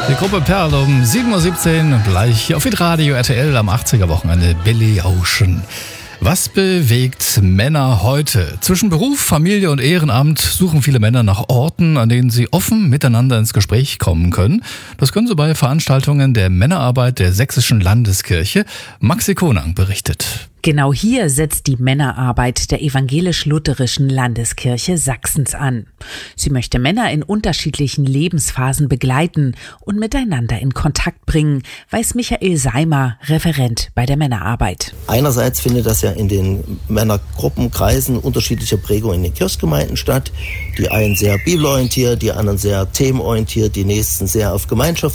Die Gruppe Perl um 7.17 Uhr und gleich hier auf Hitradio RTL am 80er-Wochenende Billy Ocean. Was bewegt Männer heute? Zwischen Beruf, Familie und Ehrenamt suchen viele Männer nach Orten, an denen sie offen miteinander ins Gespräch kommen können. Das können sie bei Veranstaltungen der Männerarbeit der Sächsischen Landeskirche. Maxi Konang berichtet. Genau hier setzt die Männerarbeit der Evangelisch-Lutherischen Landeskirche Sachsens an. Sie möchte Männer in unterschiedlichen Lebensphasen begleiten und miteinander in Kontakt bringen, weiß Michael Seimer, Referent bei der Männerarbeit. Einerseits findet das ja in den Männergruppenkreisen unterschiedlicher Prägung in den Kirchgemeinden statt. Die einen sehr bibelorientiert, die anderen sehr themenorientiert, die nächsten sehr auf Gemeinschaft